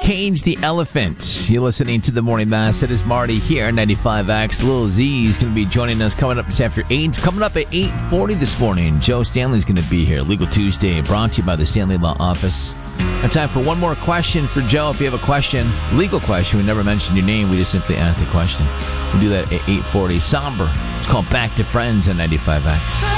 Cage the Elephant. You're listening to The Morning Mass. It is Marty here, 95X. Lil Z is going to be joining us coming up just after 8. Coming up at 8:40 this morning, Joe Stanley's going to be here. Legal Tuesday, brought to you by the Stanley Law Office. Got time for one more question for Joe. If you have a question, legal question, we never mention your name. We just simply ask the question. We do that at 8:40. Somber. It's called Back to Friends at 95X.